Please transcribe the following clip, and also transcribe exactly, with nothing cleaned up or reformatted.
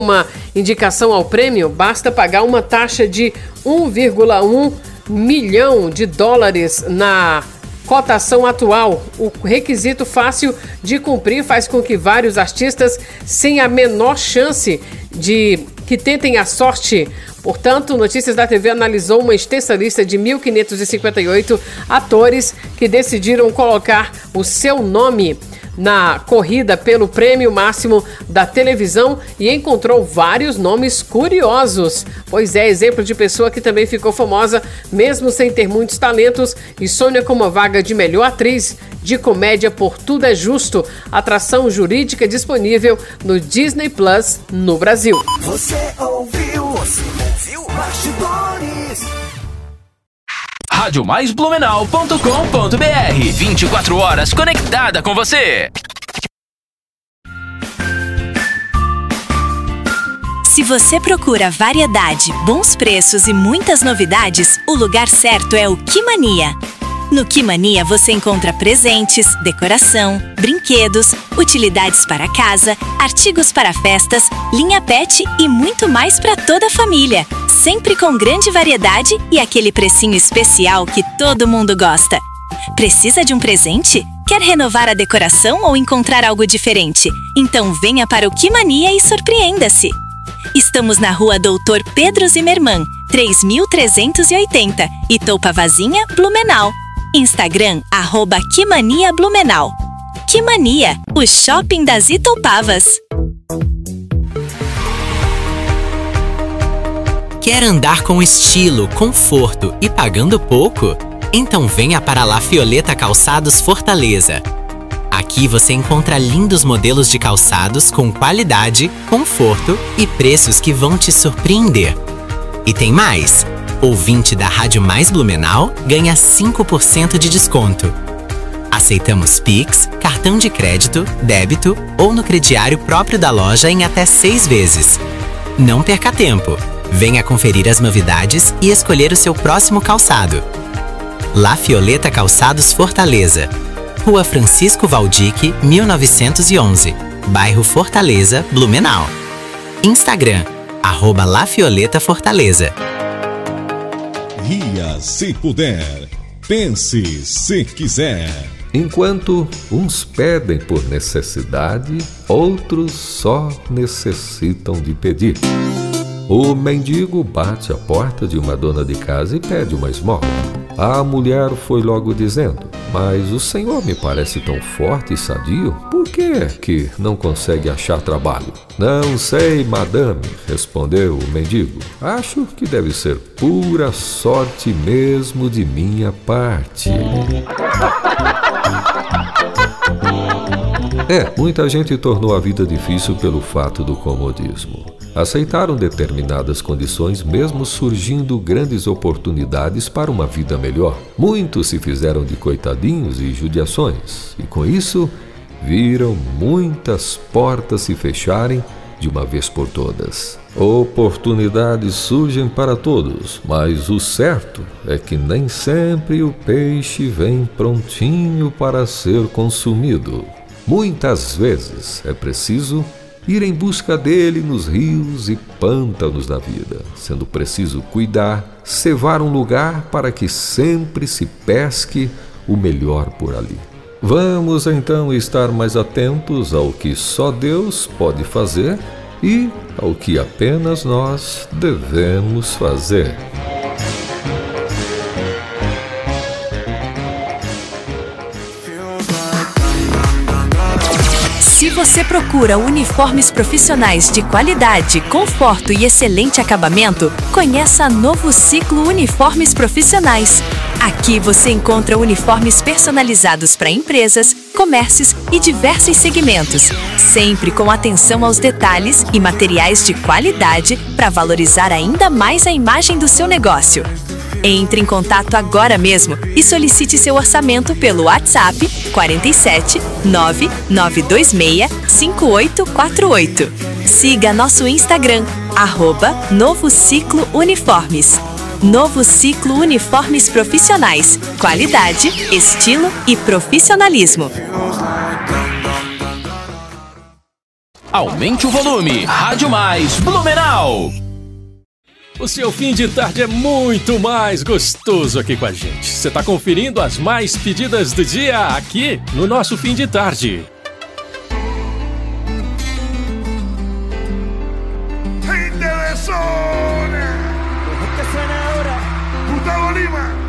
uma indicação ao prêmio, basta pagar uma taxa de um vírgula um milhão de dólares na cotação atual. O requisito fácil de cumprir faz com que vários artistas, sem a menor chance de que tentem a sorte. Portanto, Notícias da T V analisou uma extensa lista de mil quinhentos e cinquenta e oito atores que decidiram colocar o seu nome na corrida pelo prêmio máximo da televisão e encontrou vários nomes curiosos. Pois é, exemplo de pessoa que também ficou famosa, mesmo sem ter muitos talentos, e sonha com uma vaga de melhor atriz de comédia por Tudo é Justo, atração jurídica disponível no Disney Plus no Brasil. Você ouviu? Você ouviu? Bastidores. rádio mais blumenau ponto com ponto br, vinte e quatro horas conectada com você. Se você procura variedade, bons preços e muitas novidades, o lugar certo é o Quimania. No Quimania você encontra presentes, decoração, brinquedos, utilidades para casa, artigos para festas, linha pet e muito mais para toda a família. Sempre com grande variedade e aquele precinho especial que todo mundo gosta. Precisa de um presente? Quer renovar a decoração ou encontrar algo diferente? Então venha para o Quimania e surpreenda-se! Estamos na rua Doutor Pedro Zimmermann, três mil trezentos e oitenta, Itoupavazinha, Blumenau. Instagram, arroba Quimania Blumenau. Quimania, o shopping das Itoupavas. Quer andar com estilo, conforto e pagando pouco? Então venha para La Fioleta Calçados Fortaleza. Aqui você encontra lindos modelos de calçados com qualidade, conforto e preços que vão te surpreender. E tem mais! Ouvinte da Rádio Mais Blumenau ganha cinco por cento de desconto. Aceitamos Pix, cartão de crédito, débito ou no crediário próprio da loja em até seis vezes. Não perca tempo! Venha conferir as novidades e escolher o seu próximo calçado. La Fioleta Calçados Fortaleza. Rua Francisco Valdique, mil novecentos e onze. Bairro Fortaleza, Blumenau. Instagram, arroba La Fioleta Fortaleza. Ria se puder, pense se quiser. Enquanto uns pedem por necessidade, outros só necessitam de pedir. O mendigo bate à porta de uma dona de casa e pede uma esmola. A mulher foi logo dizendo: mas o senhor me parece tão forte e sadio, por que que não consegue achar trabalho? Não sei, madame, respondeu o mendigo. Acho que deve ser pura sorte mesmo de minha parte. É, muita gente tornou a vida difícil pelo fato do comodismo. Aceitaram determinadas condições, mesmo surgindo grandes oportunidades para uma vida melhor. Muitos se fizeram de coitadinhos e judiações, e com isso viram muitas portas se fecharem de uma vez por todas. Oportunidades surgem para todos, mas o certo é que nem sempre o peixe vem prontinho para ser consumido. Muitas vezes é preciso ir em busca dele nos rios e pântanos da vida, sendo preciso cuidar, cevar um lugar para que sempre se pesque o melhor por ali. Vamos então estar mais atentos ao que só Deus pode fazer e ao que apenas nós devemos fazer. Se você procura uniformes profissionais de qualidade, conforto e excelente acabamento, conheça a Novo Ciclo Uniformes Profissionais. Aqui você encontra uniformes personalizados para empresas, comércios e diversos segmentos, sempre com atenção aos detalhes e materiais de qualidade para valorizar ainda mais a imagem do seu negócio. Entre em contato agora mesmo e solicite seu orçamento pelo WhatsApp quatro sete nove nove dois seis cinco oito quatro oito. Siga nosso Instagram, arroba Novo Ciclo Uniformes. Novo Ciclo Uniformes Profissionais. Qualidade, estilo e profissionalismo. Aumente o volume. Rádio Mais Blumenau. O seu fim de tarde é muito mais gostoso aqui com a gente. Você está conferindo as mais pedidas do dia aqui no nosso fim de tarde. Gente de zona. Gustavo Lima.